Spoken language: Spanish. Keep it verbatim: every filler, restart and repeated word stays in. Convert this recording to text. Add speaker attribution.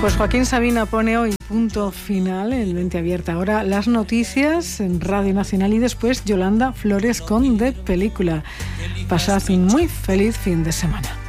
Speaker 1: Pues Joaquín Sabina pone hoy punto final en Mente Abierta. Ahora las noticias en Radio Nacional y después Yolanda Flores con De Película. Pasad un muy feliz fin de semana.